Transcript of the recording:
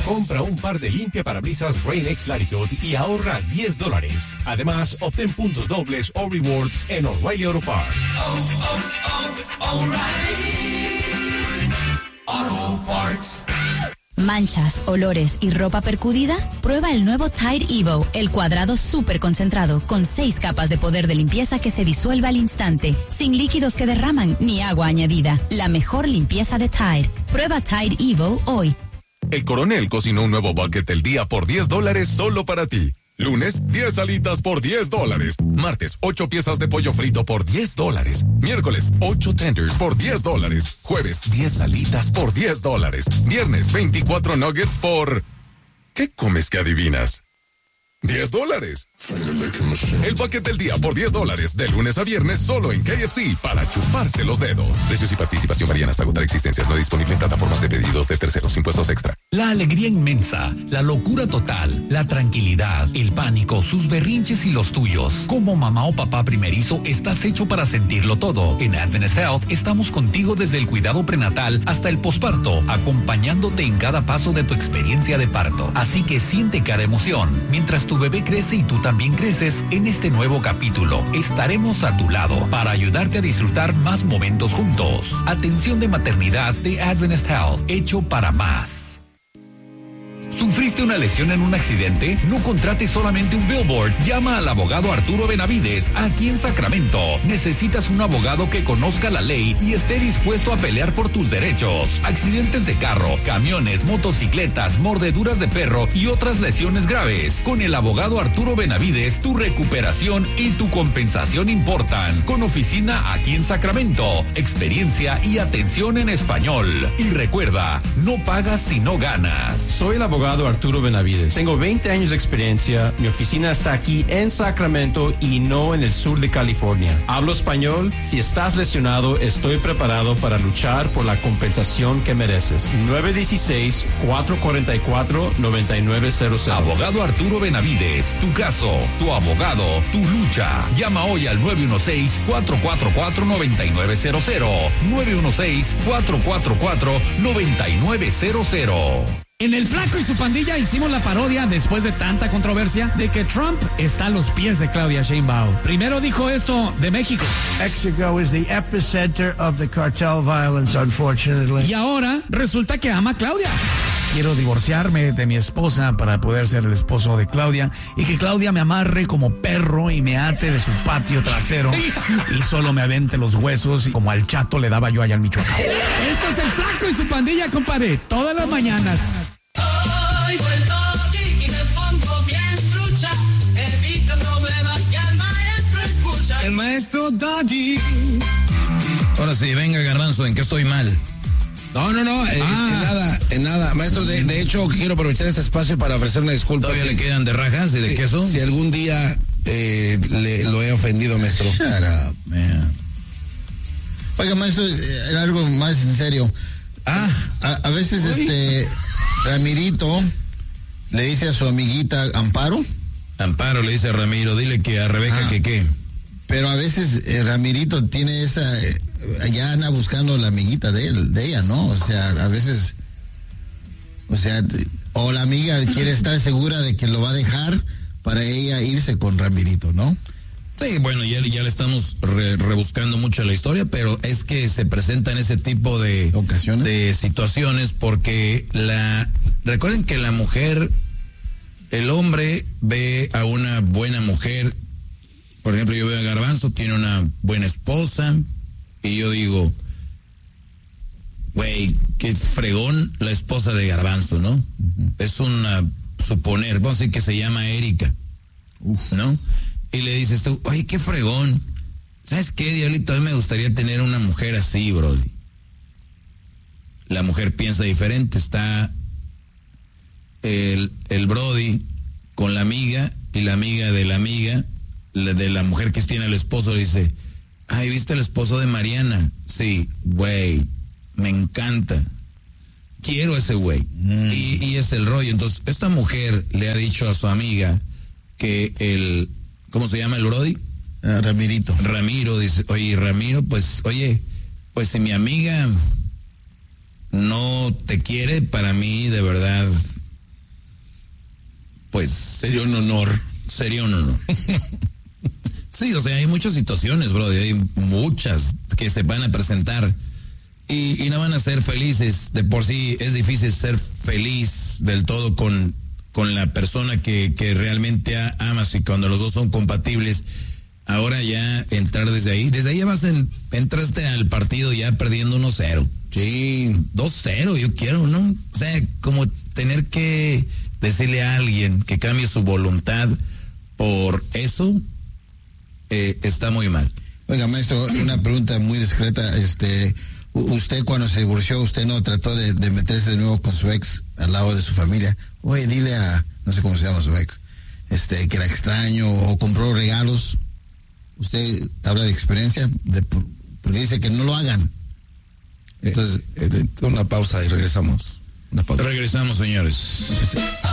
Compra un par de limpiaparabrisas Rain-X Latitude y ahorra $10. Además, obtén puntos dobles o rewards en O'Reilly Auto Parts. O'Reilly Auto Parts. Manchas, olores y ropa percudida. Prueba el nuevo Tide Evo, el cuadrado súper concentrado con 6 capas de poder de limpieza que se disuelve al instante, sin líquidos que derraman ni agua añadida. La mejor limpieza de Tide. Prueba Tide Evo hoy. El Coronel cocinó un nuevo bucket del día por $10 solo para ti. Lunes, 10 alitas por $10. Martes, 8 piezas de pollo frito por $10. Miércoles, 8 tenders por $10. Jueves, 10 alitas por $10. Viernes, 24 nuggets por... ¿Qué comes que adivinas? $10. El paquete del día por $10, de lunes a viernes solo en KFC para chuparse los dedos. Precios y participación varían hasta agotar existencias. No disponible en plataformas de pedidos de terceros. Impuestos extra. La alegría inmensa, la locura total, la tranquilidad, el pánico, sus berrinches y los tuyos. Como mamá o papá primerizo, estás hecho para sentirlo todo. En Adventist Health estamos contigo desde el cuidado prenatal hasta el posparto, acompañándote en cada paso de tu experiencia de parto. Así que siente cada emoción. Mientras tu bebé crece y tú también creces, en este nuevo capítulo estaremos a tu lado para ayudarte a disfrutar más momentos juntos. Atención de maternidad de Adventist Health, hecho para más. ¿Sufriste una lesión en un accidente? No contrates solamente un billboard. Llama al abogado Arturo Benavides, aquí en Sacramento. Necesitas un abogado que conozca la ley y esté dispuesto a pelear por tus derechos. Accidentes de carro, camiones, motocicletas, mordeduras de perro y otras lesiones graves. Con el abogado Arturo Benavides, tu recuperación y tu compensación importan. Con oficina aquí en Sacramento. Experiencia y atención en español. Y recuerda, no pagas si no ganas. Soy el abogado Arturo Benavides. Tengo 20 años de experiencia. Mi oficina está aquí en Sacramento y no en el sur de California. Hablo español. Si estás lesionado, estoy preparado para luchar por la compensación que mereces. 916-444-9900. Abogado Arturo Benavides. Tu caso, tu abogado, tu lucha. Llama hoy al 916-444-9900. 916-444-9900. En El Flaco y su pandilla hicimos la parodia después de tanta controversia de que Trump está a los pies de Claudia Sheinbaum. Primero dijo esto de México. Mexico is the epicenter of the cartel violence, unfortunately. Y ahora resulta que ama a Claudia. Quiero divorciarme de mi esposa para poder ser el esposo de Claudia y que Claudia me amarre como perro y me ate de su patio trasero y solo me avente los huesos como al chato le daba yo allá en Michoacán. Esto es El Flaco y su pandilla, compadre, todas las mañanas. Hoy vuelto aquí y me pongo bien trucha. Evito problemas y al maestro escucha. El maestro Doggy. Ahora sí, venga, Garbanzo, ¿en qué estoy mal? No, en nada. Maestro, de hecho, quiero aprovechar este espacio para ofrecer una disculpa. ¿Todavía le quedan de rajas y de queso? Si algún día lo he ofendido, maestro. Shut up, man. Oiga, maestro, era algo más en serio. A veces, Ramirito le dice a su amiguita Amparo. Amparo le dice a Ramiro, dile que a Rebeca que qué. Pero a veces Ramirito tiene esa... ya anda buscando la amiguita de ella, ¿no? O sea, a veces... O la amiga quiere estar segura de que lo va a dejar para ella irse con Ramirito, ¿no? Sí, bueno, ya le estamos rebuscando mucho la historia, pero es que se presentan ese tipo de ocasiones, de situaciones, porque recuerden que la mujer, el hombre ve a una buena mujer. Por ejemplo, yo veo a Garbanzo, tiene una buena esposa, y yo digo, güey, qué fregón la esposa de Garbanzo, ¿no? Uh-huh. Es suponer, vamos a decir que se llama Erika, ¿no? Y le dices tú, oye, qué fregón. ¿Sabes qué, Diablito? A mí me gustaría tener una mujer así, brody. La mujer piensa diferente. Está el brody con la amiga, y la amiga de la mujer que tiene al esposo le dice, ay, ¿viste el esposo de Mariana? Sí, güey, me encanta. Quiero ese güey. Y es el rollo. Entonces, esta mujer le ha dicho a su amiga que ¿cómo se llama el brody? Ramirito. Ramiro, dice, oye, Ramiro, pues si mi amiga no te quiere, para mí, de verdad, pues sería un honor. Sí, o sea, hay muchas situaciones, brother, hay muchas que se van a presentar y no van a ser felices. De por sí es difícil ser feliz del todo con la persona que realmente amas, y cuando los dos son compatibles, ahora ya entrar desde ahí ya entraste al partido ya perdiendo 1-0. Sí, 2-0 yo quiero, ¿no? O sea, como tener que decirle a alguien que cambie su voluntad por eso, está muy mal. Oiga, maestro, una pregunta muy discreta, usted cuando se divorció, usted no trató de meterse de nuevo con su ex al lado de su familia. Oye, dile a, no sé cómo se llama su ex, que era extraño, o compró regalos. Usted habla de experiencia, porque dice que no lo hagan. Entonces, una pausa y regresamos. Regresamos, señores.